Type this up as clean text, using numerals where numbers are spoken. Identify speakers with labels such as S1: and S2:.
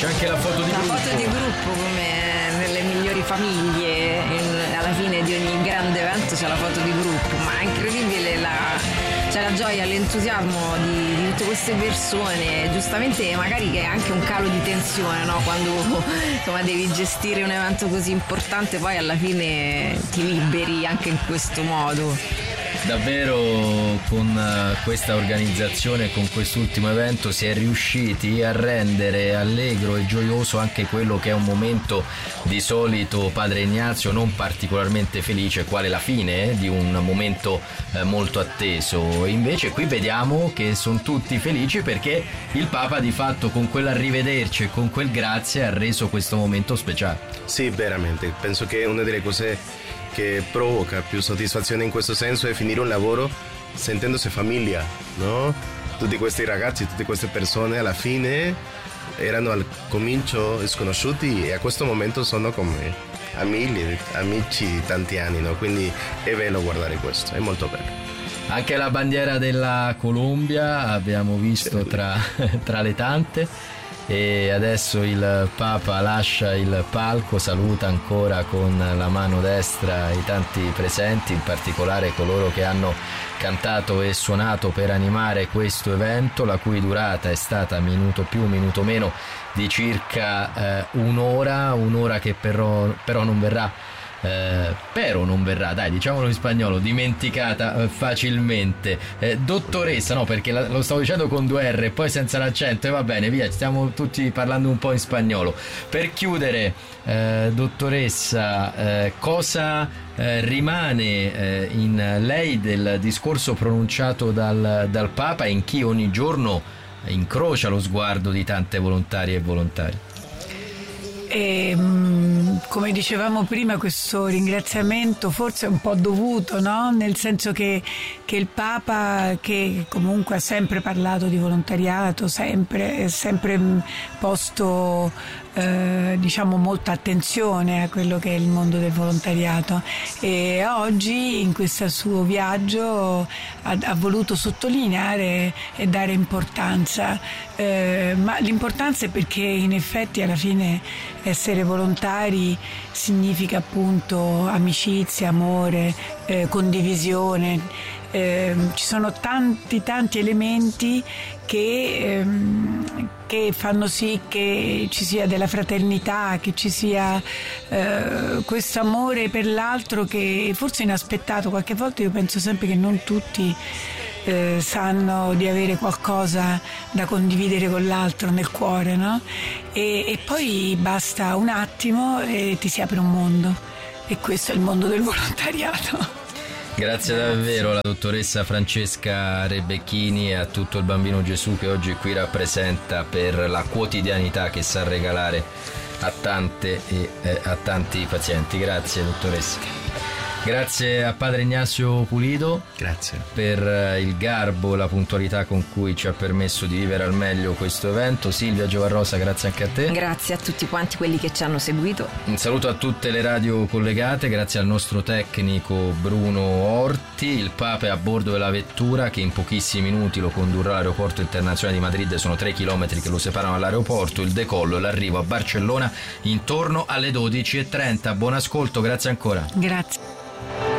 S1: C'è anche la foto di gruppo.
S2: La foto di gruppo, come nelle migliori famiglie, alla fine di ogni grande evento c'è la foto di gruppo, ma è incredibile c'è la gioia, l'entusiasmo di tutte queste persone, giustamente magari che è anche un calo di tensione, no? Quando insomma devi gestire un evento così importante, poi alla fine ti liberi anche in questo modo.
S1: Davvero con questa organizzazione, con quest'ultimo evento si è riusciti a rendere allegro e gioioso anche quello che è un momento di solito Padre Ignazio non particolarmente felice, quale la fine di un momento molto atteso. Invece qui vediamo che sono tutti felici perché il Papa di fatto con quell'arrivederci e con quel grazie ha reso questo momento speciale.
S3: Sì, veramente, penso che una delle cose che provoca più soddisfazione in questo senso è finire un lavoro sentendosi famiglia, no? Tutti questi ragazzi, tutte queste persone alla fine erano al comincio sconosciuti e a questo momento sono come amici di tanti anni, no? Quindi è bello guardare questo, è molto bello.
S1: Anche la bandiera della Colombia abbiamo visto tra le tante. E adesso il Papa lascia il palco, saluta ancora con la mano destra i tanti presenti, in particolare coloro che hanno cantato e suonato per animare questo evento, la cui durata è stata minuto più, minuto meno di circa un'ora che però non verrà. Però non verrà, dai, diciamolo in spagnolo, dimenticata facilmente. Dottoressa, no, perché lo stavo dicendo con 2 R e poi senza l'accento, e va bene, via, stiamo tutti parlando un po' in spagnolo. Per chiudere, dottoressa, cosa rimane in lei del discorso pronunciato dal Papa, in chi ogni giorno incrocia lo sguardo di tante volontarie e volontari?
S4: Come dicevamo prima, questo ringraziamento forse è un po' dovuto, no? Nel senso che il Papa, che comunque ha sempre parlato di volontariato, sempre posto diciamo molta attenzione a quello che è il mondo del volontariato, e oggi in questo suo viaggio ha voluto sottolineare e dare importanza, ma l'importanza è perché in effetti alla fine essere volontari significa appunto amicizia, amore, condivisione. Ci sono tanti elementi che fanno sì che ci sia della fraternità, che ci sia questo amore per l'altro che forse è inaspettato. Qualche volta io penso sempre che non tutti sanno di avere qualcosa da condividere con l'altro nel cuore, no? E poi basta un attimo e ti si apre un mondo, e questo è il mondo del volontariato.
S1: Grazie davvero alla dottoressa Francesca Rebecchini e a tutto il Bambino Gesù che oggi qui rappresenta, per la quotidianità che sa regalare a tante e a tanti pazienti. Grazie dottoressa. Grazie a Padre Ignazio Pulido.
S3: Grazie
S1: per il garbo e la puntualità con cui ci ha permesso di vivere al meglio questo evento. Silvia Giovarrosa, grazie anche a te.
S2: Grazie a tutti quanti quelli che ci hanno seguito.
S1: Un saluto a tutte le radio collegate, grazie al nostro tecnico Bruno Orti. Il Papa è a bordo della vettura che in pochissimi minuti lo condurrà all'aeroporto internazionale di Madrid. Sono 3 chilometri che lo separano dall'aeroporto. Il decollo e l'arrivo a Barcellona intorno alle 12:30. Buon ascolto, grazie ancora.
S4: Grazie.